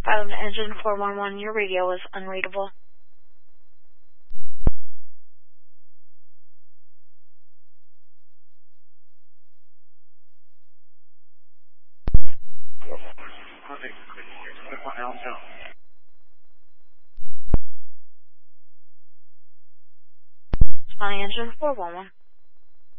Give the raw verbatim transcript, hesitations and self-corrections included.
Pilot engine four one one, your radio is unreadable. Spy engine four one one.